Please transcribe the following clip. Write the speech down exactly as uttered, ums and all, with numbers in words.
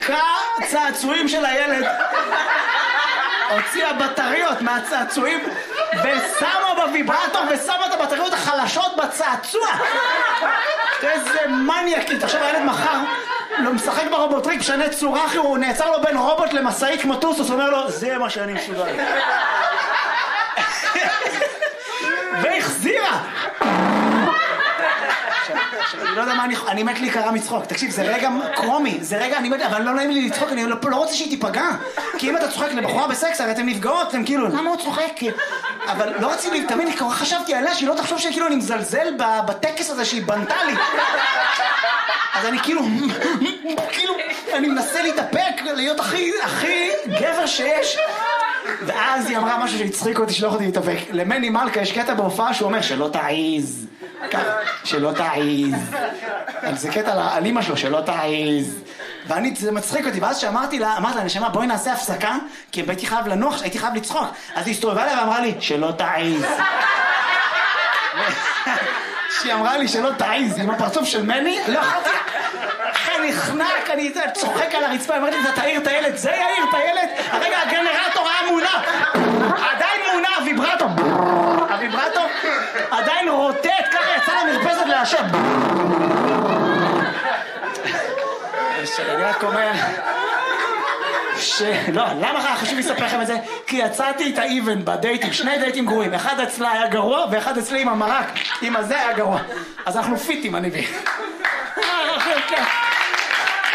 צעצועים של הילד, הוציאה בטריות מהצעצועים ושמה בוויברטור ושמה את הבטריות החלשות בצעצוע. איזה מניאקית. עכשיו הילד מחר לא משחק ברובוטריק, משנה צורה, אחי, הוא נעצר לו בין רובוט למשאית כמו טוסוס, הוא אומר לו, זה מה שאני מסוגל. והחזירה. אני לא יודע מה, אני מת להיקרא מצחוק. תקשיב, זה רגע קרומי, זה רגע, אני מת, אבל לא נעים לי לצחוק, אני לא רוצה שהיא תיפגע. כי אם אתה צוחק לבחורה בסקס, הרי אתם נפגעות, אתם כאילו, למה הוא צוחק? אבל לא רציתי, תמיד חשבתי עליה שהיא לא תחשוב שכאילו אני מזלזל בטקס הזה שהיא בנתה לי. אז אני כאילו, כאילו, אני מנסה להתאפק, להיות הכי, הכי גבר שיש. ואז היא אמרה משהו שהצחיק אותי, שלא יכולתי להתאפק. למני מלכה יש קטע בהופעה שהוא אומר, שלא תעיז. שלא תעיז. זה קטע על אמא שלו, שלא תעיז. ואני, זה מצחיק אותי, ואז שאמרתי לה, אמרתי לה, נשמה, בואי נעשה הפסקה, כי הייתי חייב לנוח, הייתי חייב לצחוק. אז היא הסתובבה לה ואמרה לי, שלא תעיז. שהיא אמרה לי שלא תעיז, עם הפרצוף של מני, לא יכולתי, אחי נחנק, אני צוחק על הרצפה, אמרתי, אתה תעיר את הילד, זה יעיר את הילד, הרגע הגנרטור היה מונע, עדיין מונע, הוויברטור, הוויברטור עדיין רוטט, ככה יצא למרפסת להשם. שאני רק אומר, שלא, למה חשוב לספר לכם את זה? כי יצאתי את האיבן בדייטים, שני דייטים גרועים, אחד אצלה היה גרוע ואחד אצלי עם המרק, עם הזה היה גרוע, אז אנחנו פיטים אני בי.